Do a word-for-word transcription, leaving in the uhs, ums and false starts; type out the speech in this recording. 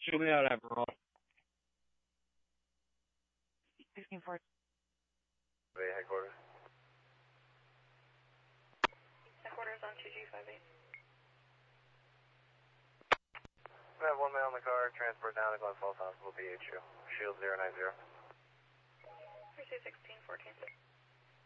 Show me out, Emerald. sixteen four. Bay headquarters. Headquarters on two G five eight. We have one man on the car, transport down to Glen Falls Hospital, B H U. Shield zero nine zero. Receive sixteen fourteen.